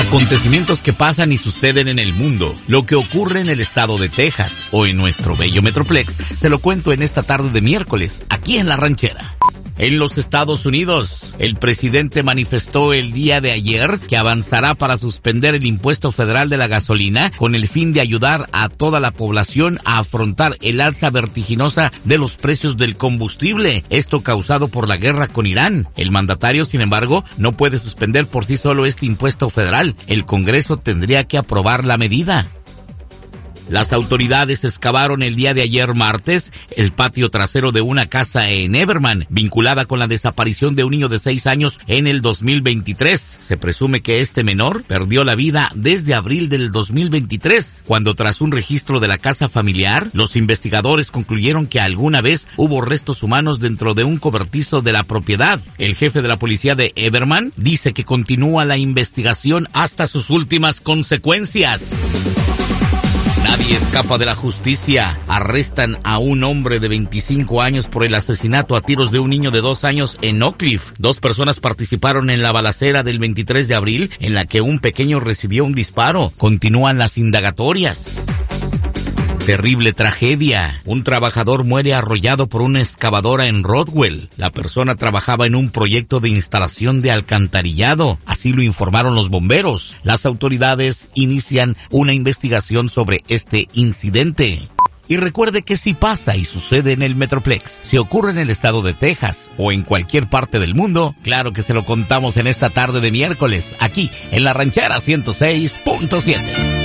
Acontecimientos que pasan y suceden en el mundo, lo que ocurre en el estado de Texas o en nuestro bello Metroplex, se lo cuento en esta tarde de miércoles, aquí en La Ranchera. En los Estados Unidos, el presidente manifestó el día de ayer que avanzará para suspender el impuesto federal de la gasolina con el fin de ayudar a toda la población a afrontar el alza vertiginosa de los precios del combustible, esto causado por la guerra con Irán. El mandatario, sin embargo, no puede suspender por sí solo este impuesto federal. El Congreso tendría que aprobar la medida. Las autoridades excavaron el día de ayer martes el patio trasero de una casa en Everman, vinculada con la desaparición de un niño de 6 años en el 2023. Se presume que este menor perdió la vida desde abril del 2023, cuando tras un registro de la casa familiar, los investigadores concluyeron que alguna vez hubo restos humanos dentro de un cobertizo de la propiedad. El jefe de la policía de Everman dice que continúa la investigación hasta sus últimas consecuencias. Nadie escapa de la justicia. Arrestan a un hombre de 25 años por el asesinato a tiros de un niño de 2 años en Oak Cliff. 2 personas participaron en la balacera del 23 de abril, en la que un pequeño recibió un disparo. Continúan las indagatorias. Terrible tragedia. Un trabajador muere arrollado por una excavadora en Rodwell. La persona trabajaba en un proyecto de instalación de alcantarillado. Así lo informaron los bomberos. Las autoridades inician una investigación sobre este incidente. Y recuerde que si pasa y sucede en el Metroplex, si ocurre en el estado de Texas o en cualquier parte del mundo, claro que se lo contamos en esta tarde de miércoles, aquí en La Ranchera 106.7.